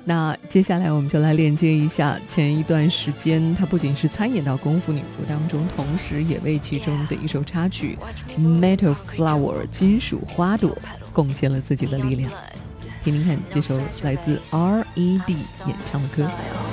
那接下来我们就来链接一下前一段时间她不仅是参演到功夫女足当中，同时也为其中的一首插曲 Metal Flower 金属花朵贡献了自己的力量。听听看这首来自 R.E.D 演唱的歌。